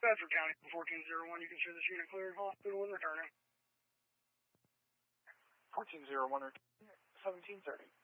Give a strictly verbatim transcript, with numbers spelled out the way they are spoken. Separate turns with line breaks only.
Bedford County, fourteen zero one, you can share this unit clearing hospital and returning.
fourteen zero one, seventeen thirty.